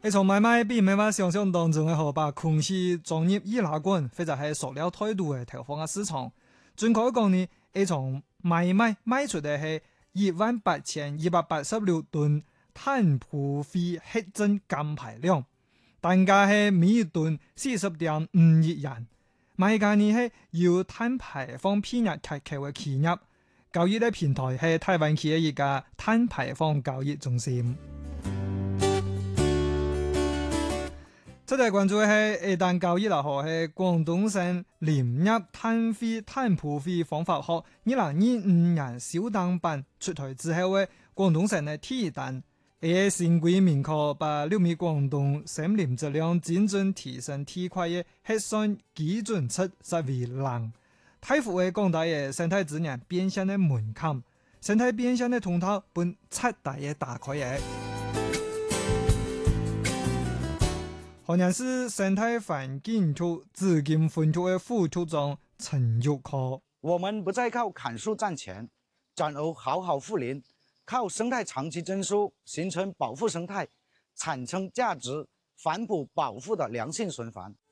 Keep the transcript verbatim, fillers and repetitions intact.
一從買賣並唔係話想象當中嘅好把空氣裝入易拉罐，或者係塑料態度嘅投放嘅市場。準確講呢，一從買賣賣出嘅係一萬八千一百八十六噸碳普費核證減排量，單價係每噸四十點五億元。買家呢係要碳排放偏入劇劇嘅企業，交易嘅平台係台灣企業一家碳排放交易中心。即係關注係一旦交易啦，嗬係廣東省廉入碳費碳普費方法學二零二五年小單版出台之後嘅廣東省嘅第一單，誒新規明確把六米廣東森林質量漸進提升體塊嘅核算基準值設為零，大幅嘅降低嘅生態資源變現嘅門檻，生態變現嘅通道本徹底嘅打開嘅。河南市生態環境處資金分處的副處長陳玉科： 我們不再靠砍樹賺錢，轉而好好護林，靠生態長期增收，形成保護生態、產生價值、反哺保護的良性循環。